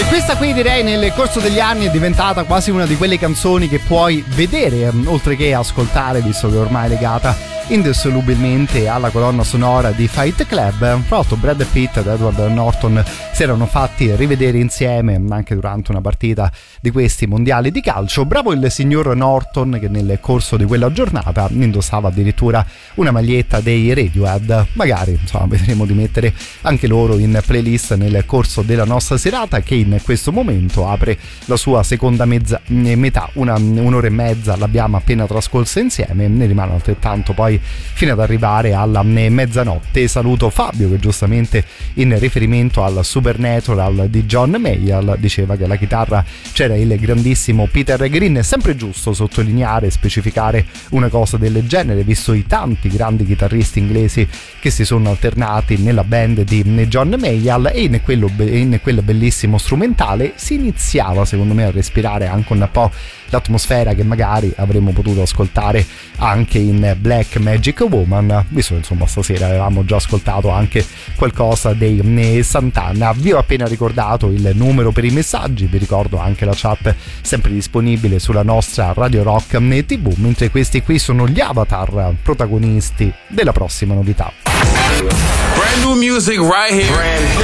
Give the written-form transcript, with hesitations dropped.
Questa qui direi nel corso degli anni è diventata quasi una di quelle canzoni che puoi vedere oltre che ascoltare, visto che ormai è legata indissolubilmente alla colonna sonora di Fight Club. Fra l'altro Brad Pitt ed Edward Norton si erano fatti rivedere insieme anche durante una partita di questi mondiali di calcio. Bravo il signor Norton, che nel corso di quella giornata indossava addirittura una maglietta dei Radiohead. Magari insomma vedremo di mettere anche loro in playlist nel corso della nostra serata, che in questo momento apre la sua seconda metà. Un'ora e mezza l'abbiamo appena trascorsa insieme, ne rimane altrettanto poi fino ad arrivare alla mezzanotte. Saluto Fabio, che giustamente in riferimento al Supernatural di John Mayall diceva che alla chitarra c'era il grandissimo Peter Green. È sempre giusto sottolineare e specificare una cosa del genere, visto i tanti grandi chitarristi inglesi che si sono alternati nella band di John Mayall, e in quel bellissimo strumentale si iniziava secondo me a respirare anche un po' l'atmosfera che magari avremmo potuto ascoltare anche in Black Magic Woman, visto che insomma stasera avevamo già ascoltato anche qualcosa dei Santana. Vi ho appena ricordato il numero per i messaggi, vi ricordo anche la chat sempre disponibile sulla nostra Radio Rock TV, mentre questi qui sono gli Avatar, protagonisti della prossima novità. Brand new music right here.